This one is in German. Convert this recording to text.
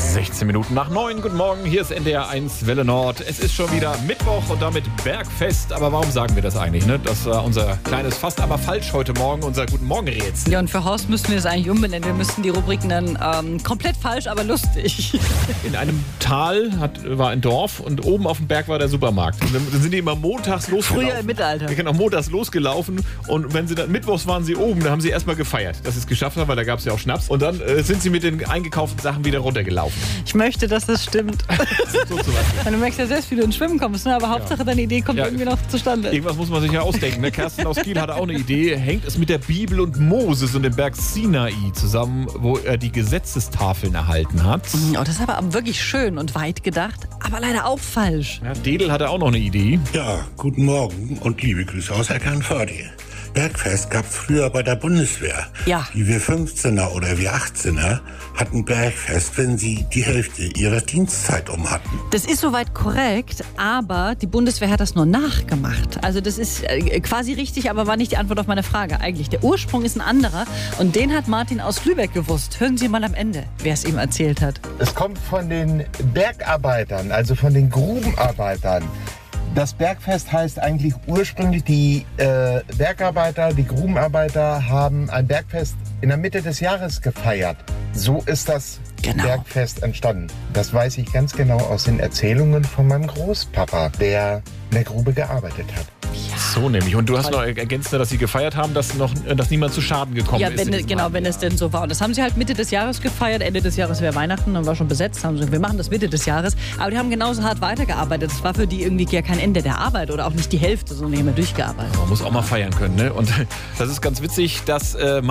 16 Minuten nach 9. Guten Morgen, hier ist NDR 1 Welle Nord. Es ist schon wieder Mittwoch und damit Bergfest. Aber warum sagen wir das eigentlich? Ne? Das war unser kleines, fast aber falsch heute Morgen, unser Guten Morgen-Rätsel. Ja, und für Horst müssten wir das eigentlich umbenennen. Wir müssten die Rubriken dann komplett falsch, aber lustig. In einem Tal war ein Dorf und oben auf dem Berg war der Supermarkt. Und dann sind die immer montags losgelaufen. Früher im Mittelalter. Ja, genau, montags losgelaufen. Und wenn sie dann mittwochs waren sie oben, da haben sie erstmal gefeiert, dass sie es geschafft haben, weil da gab es ja auch Schnaps. Und dann sind sie mit den eingekauften Sachen wieder runtergelaufen. Ich möchte, dass das stimmt. So zum Beispiel. Du merkst ja selbst, wie du ins Schwimmen kommst, ne? Aber Hauptsache deine Idee kommt irgendwie noch zustande. Irgendwas muss man sich ja ausdenken. Ne? Kerstin aus Kiel hatte auch eine Idee. Hängt es mit der Bibel und Moses und dem Berg Sinai zusammen, wo er die Gesetzestafeln erhalten hat? Oh, das ist aber wirklich schön und weit gedacht, aber leider auch falsch. Ja, Dedel hatte auch noch eine Idee. Ja, guten Morgen und liebe Grüße aus Eckernförde. Bergfest gab's früher bei der Bundeswehr. Ja. Die wir 15er oder wir 18er hatten Bergfest, wenn sie die Hälfte ihrer Dienstzeit hatten. Das ist soweit korrekt, aber die Bundeswehr hat das nur nachgemacht. Also das ist quasi richtig, aber war nicht die Antwort auf meine Frage eigentlich. Der Ursprung ist ein anderer und den hat Martin aus Lübeck gewusst. Hören Sie mal am Ende, wer es ihm erzählt hat. Es kommt von den Bergarbeitern, also von den Grubenarbeitern. Das Bergfest heißt eigentlich ursprünglich, die Bergarbeiter, die Grubenarbeiter haben ein Bergfest in der Mitte des Jahres gefeiert. So ist das Bergfest entstanden. Das weiß ich ganz genau aus den Erzählungen von meinem Großpapa, der in der Grube gearbeitet hat. So nämlich. Und du hast noch ergänzt, dass sie gefeiert haben, dass niemand zu Schaden gekommen ist. Ja, wenn es denn so war. Und das haben sie halt Mitte des Jahres gefeiert. Ende des Jahres wäre Weihnachten, dann war schon besetzt. Haben sie, wir machen das Mitte des Jahres. Aber die haben genauso hart weitergearbeitet. Das war für die irgendwie ja kein Ende der Arbeit oder auch nicht die Hälfte, sondern die haben ja durchgearbeitet. Man muss auch mal feiern können. Ne? Und das ist ganz witzig, dass